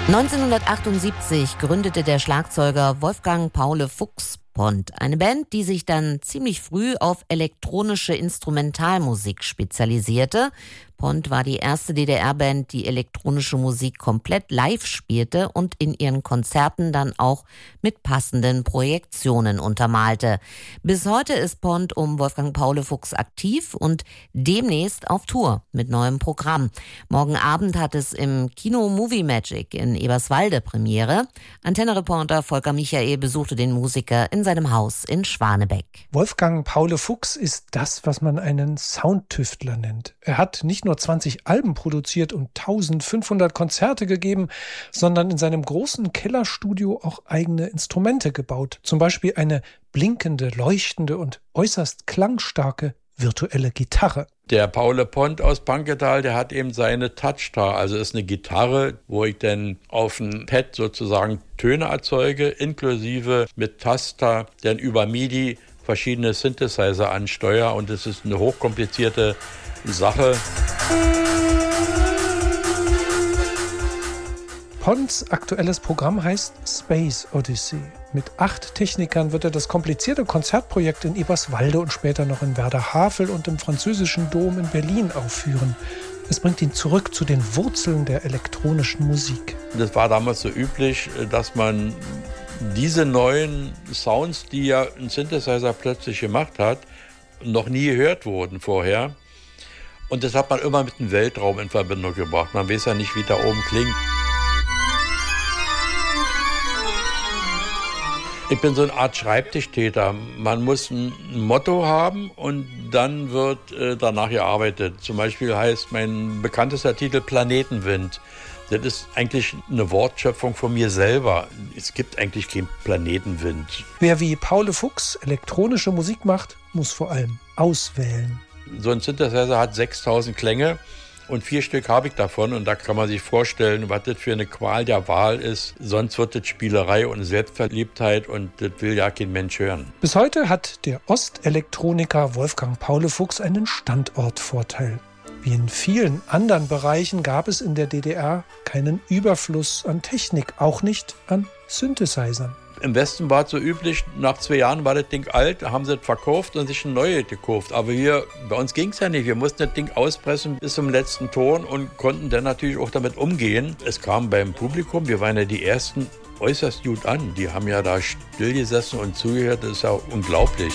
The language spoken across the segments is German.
1978 gründete der Schlagzeuger Wolfgang Paule Fuchs Pont, eine Band, die sich dann ziemlich früh auf elektronische Instrumentalmusik spezialisierte. Pont war die erste DDR-Band, die elektronische Musik komplett live spielte und in ihren Konzerten dann auch mit passenden Projektionen untermalte. Bis heute ist Pont um Wolfgang Paule Fuchs aktiv und demnächst auf Tour mit neuem Programm. Morgen Abend hat es im Kino Movie Magic in Eberswalde Premiere. Antenne-Reporter Volker Michael besuchte den Musiker in seinem Haus in Schwanebeck. Wolfgang Paule Fuchs ist das, was man einen Soundtüftler nennt. Er hat nicht nur 20 Alben produziert und 1500 Konzerte gegeben, sondern in seinem großen Kellerstudio auch eigene Instrumente gebaut. Zum Beispiel eine blinkende, leuchtende und äußerst klangstarke virtuelle Gitarre. Der Paule Pont aus Panketal, der hat eben seine Touchstar, also ist eine Gitarre, wo ich dann auf dem Pad sozusagen Töne erzeuge, inklusive mit Taster, dann über MIDI verschiedene Synthesizer ansteuere und es ist eine hochkomplizierte Sache. Ponts aktuelles Programm heißt Space Odyssey. Mit 8 Technikern wird er das komplizierte Konzertprojekt in Eberswalde und später noch in Werder-Havel und im Französischen Dom in Berlin aufführen. Es bringt ihn zurück zu den Wurzeln der elektronischen Musik. Das war damals so üblich, dass man diese neuen Sounds, die ja ein Synthesizer plötzlich gemacht hat, noch nie gehört wurden vorher. Und das hat man immer mit dem Weltraum in Verbindung gebracht. Man weiß ja nicht, wie da oben klingt. Ich bin so eine Art Schreibtischtäter. Man muss ein Motto haben und dann wird danach gearbeitet. Zum Beispiel heißt mein bekanntester Titel Planetenwind. Das ist eigentlich eine Wortschöpfung von mir selber. Es gibt eigentlich keinen Planetenwind. Wer wie Paule Fuchs elektronische Musik macht, muss vor allem auswählen. So ein Synthesizer hat 6000 Klänge und 4 Stück habe ich davon. Und da kann man sich vorstellen, was das für eine Qual der Wahl ist. Sonst wird das Spielerei und Selbstverliebtheit und das will ja kein Mensch hören. Bis heute hat der Ostelektroniker Wolfgang Paule Fuchs einen Standortvorteil. Wie in vielen anderen Bereichen gab es in der DDR keinen Überfluss an Technik, auch nicht an Synthesizern. Im Westen war es so üblich, nach 2 Jahren war das Ding alt, haben sie es verkauft und sich ein neues gekauft. Aber hier, bei uns ging es ja nicht. Wir mussten das Ding auspressen bis zum letzten Ton und konnten dann natürlich auch damit umgehen. Es kam beim Publikum, wir waren ja die Ersten, äußerst gut an. Die haben ja da still gesessen und zugehört, das ist ja unglaublich.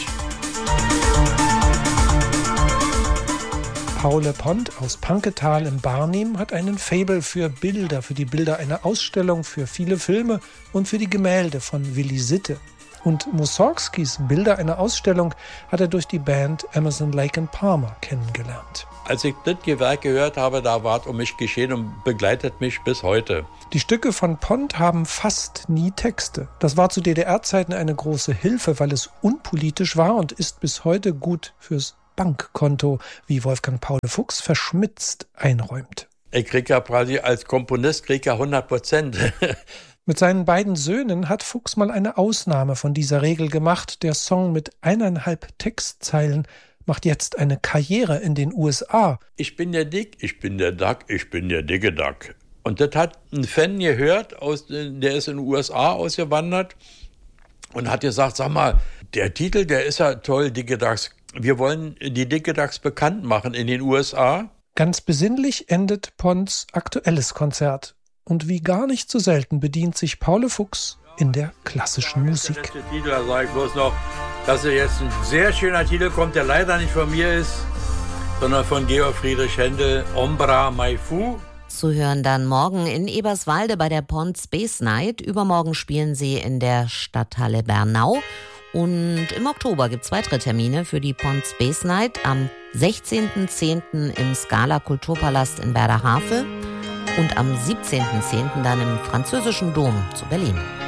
Paule Pont aus Panketal im Barnim hat einen Faible für Bilder, für die Bilder einer Ausstellung, für viele Filme und für die Gemälde von Willy Sitte. Und Mussorgskis Bilder einer Ausstellung hat er durch die Band Emerson, Lake and Palmer kennengelernt. Als ich das Gewerk gehört habe, da war es um mich geschehen und begleitet mich bis heute. Die Stücke von Pont haben fast nie Texte. Das war zu DDR-Zeiten eine große Hilfe, weil es unpolitisch war und ist bis heute gut fürs Bankkonto, wie Wolfgang Paule Fuchs verschmitzt einräumt. Ich kriege ja quasi als Komponist 100%. Mit seinen beiden Söhnen hat Fuchs mal eine Ausnahme von dieser Regel gemacht. Der Song mit 1,5 Textzeilen macht jetzt eine Karriere in den USA. Ich bin der Dick, ich bin der Duck, ich bin der dicke Duck. Und das hat ein Fan gehört, der ist in den USA ausgewandert und hat gesagt, sag mal, der Titel, der ist ja toll, Dicke Ducks. Wir wollen die Dicke Ducks bekannt machen in den USA. Ganz besinnlich endet Ponts aktuelles Konzert. Und wie gar nicht so selten bedient sich Paule Fuchs in der klassischen Musik. Der letzte Titel, da sage ich bloß noch, dass jetzt ein sehr schöner Titel kommt, der leider nicht von mir ist, sondern von Georg Friedrich Händel, Ombra Mai Fu. Zu hören dann morgen in Eberswalde bei der Pont Space Night. Übermorgen spielen sie in der Stadthalle Bernau. Und im Oktober gibt es weitere Termine für die Pont Space Night am 16.10. im Scala Kulturpalast in Werder-Havel und am 17.10. dann im Französischen Dom zu Berlin.